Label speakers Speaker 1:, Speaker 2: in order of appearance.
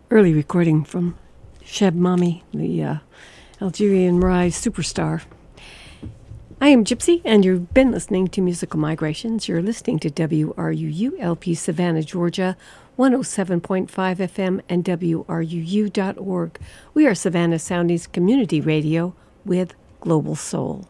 Speaker 1: early recording from Cheb Mami, the Algerian Rise superstar. I am Gypsy, and you've been listening to Musical Migrations. You're listening to WRUU LP Savannah, Georgia, 107.5 FM and WRUU.org. We are Savannah Soundies Community Radio with Global Soul.